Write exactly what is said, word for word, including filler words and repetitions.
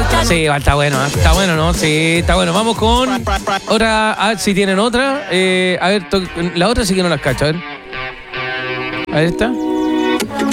Sí, está bueno, ¿eh? Está bueno, ¿no? Sí, está bueno. Vamos con otra. A ver si tienen otra. Eh, a ver, to- la otra sí que no las cacho. A ver. A ver esta.